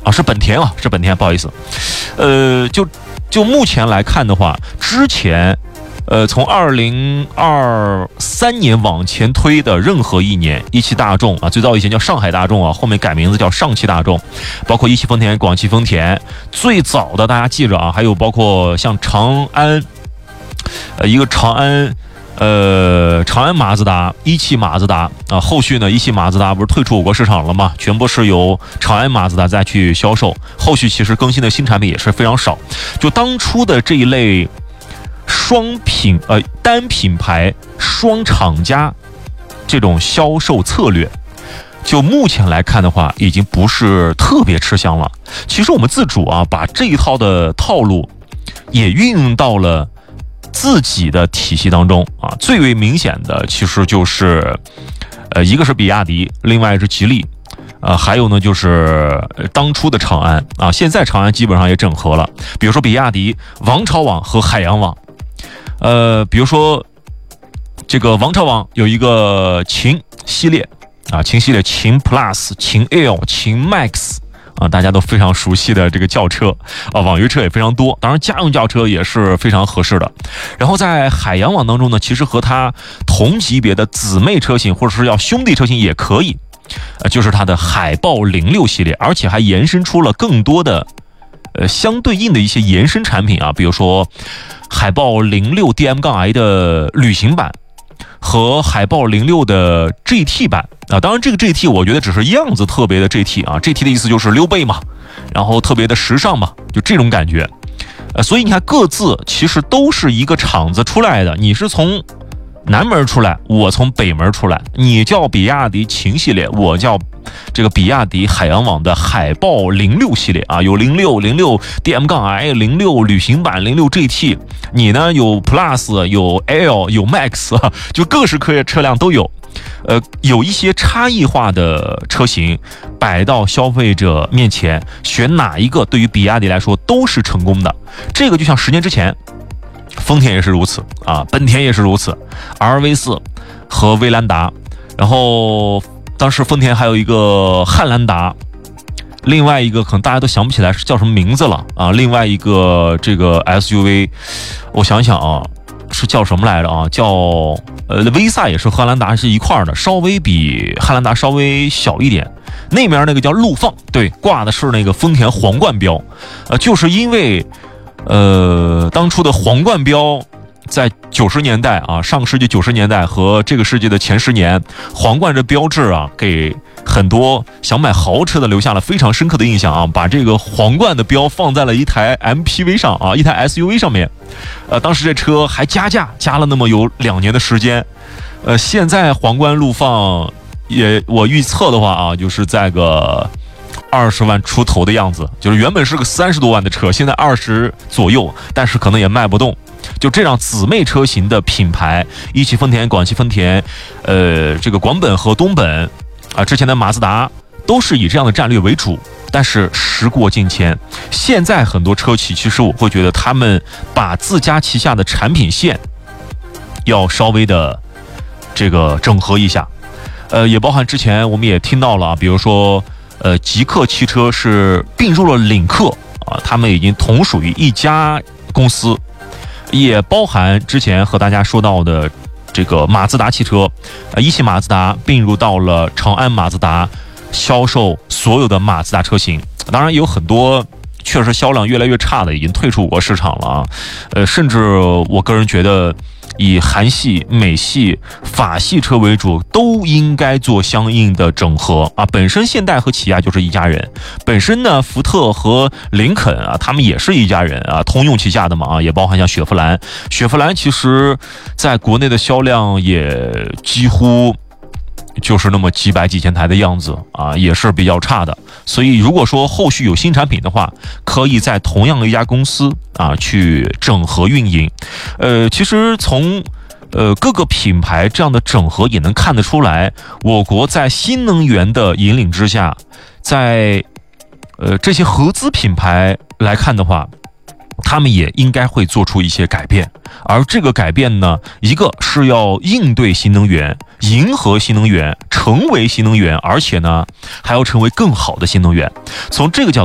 是本田啊，是本田，不好意思。就目前来看的话，之前从2023年往前推的任何一年，一汽大众啊，最早以前叫上海大众啊，后面改名字叫上汽大众，包括一汽丰田、广汽丰田，最早的大家记着啊，还有包括像长安，长安马自达、一汽马自达啊，后续呢，一汽马自达不是退出我国市场了吗？全部是由长安马自达再去销售，后续其实更新的新产品也是非常少。就当初的这一类单品牌双厂家这种销售策略，就目前来看的话，已经不是特别吃香了。其实我们自主啊，把这一套的套路也运用到了自己的体系当中啊。最为明显的其实就是一个是比亚迪，另外是吉利，还有呢就是当初的长安啊。现在长安基本上也整合了，比如说比亚迪王朝网和海洋网，比如说这个王朝网有一个秦系列啊，秦系列，秦 Plus、秦 L、秦 Max 啊，大家都非常熟悉的这个轿车啊，网约车也非常多，当然家用轿车也是非常合适的。然后在海洋网当中呢，其实和它同级别的姊妹车型或者是叫兄弟车型也可以，就是它的海豹06系列，而且还延伸出了更多的相对应的一些延伸产品啊，比如说海豹06 DM-i 的旅行版和海豹06的 GT 版啊，当然这个 GT 我觉得只是样子特别的 GT 啊 ，GT 的意思就是溜背嘛，然后特别的时尚嘛，就这种感觉。所以你看各自其实都是一个厂子出来的，你是从南门出来，我从北门出来，你叫比亚迪秦系列，我叫这个比亚迪海洋网的海豹06系列啊，有06 DM-i、06旅行版、06 GT， 你呢有 Plus、有 L、有 Max 啊，就各式各样车辆都有。有一些差异化的车型摆到消费者面前，选哪一个对于比亚迪来说都是成功的。这个就像10年之前丰田也是如此啊，本田也是如此 ，RV4 和威兰达，然后当时丰田还有一个汉兰达，另外一个可能大家都想不起来是叫什么名字了啊，另外一个这个 SUV， 我想想啊，是叫什么来着啊？叫威萨也是汉兰达是一块的，稍微比汉兰达稍微小一点。那边那个叫陆放，对，挂的是那个丰田皇冠标，就是因为当初的皇冠标在90年代啊，上个世纪90年代和这个世纪的前10年，皇冠这标志啊，给很多想买豪车的留下了非常深刻的印象啊，把这个皇冠的标放在了一台 MPV 上啊，一台 SUV 上面，当时这车还加价，加了那么有2年的时间，现在皇冠陆放我预测的话啊，就是在个20万出头的样子，就是原本是个30多万的车，现在20左右，但是可能也卖不动。就这样姊妹车型的品牌，一汽丰田、广汽丰田，这个广本和东本啊，之前的马自达都是以这样的战略为主。但是时过境迁，现在很多车企其实我会觉得他们把自家旗下的产品线要稍微的这个整合一下，也包含之前我们也听到了，比如说极客汽车是并入了领克啊，他们已经同属于一家公司。也包含之前和大家说到的这个马自达汽车，一汽马自达并入到了长安马自达，销售所有的马自达车型。当然有很多确实销量越来越差的已经退出我国市场了啊，甚至我个人觉得以韩系、美系、法系车为主，都应该做相应的整合啊。本身现代和起亚就是一家人，本身呢福特和林肯啊，他们也是一家人啊，通用旗下的嘛啊，也包含像雪佛兰。雪佛兰其实在国内的销量也几乎就是那么几百几千台的样子啊，也是比较差的。所以如果说后续有新产品的话，可以在同样的一家公司啊去整合运营。其实从各个品牌这样的整合也能看得出来，我国在新能源的引领之下，在这些合资品牌来看的话，他们也应该会做出一些改变。而这个改变呢，一个是要应对新能源，迎合新能源，成为新能源，而且呢还要成为更好的新能源。从这个角度